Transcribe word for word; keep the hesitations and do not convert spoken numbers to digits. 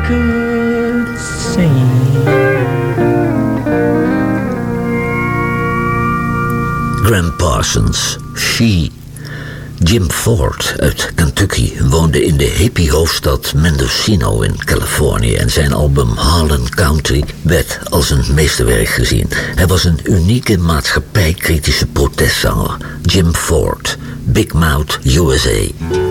could sing. Gram Parsons, She. Jim Ford uit Kentucky woonde in de hippie-hoofdstad Mendocino in Californië en zijn album Harlan Country werd als een meesterwerk gezien. Hij was een unieke maatschappijkritische protestzanger. Jim Ford, Big Mouth, U S A.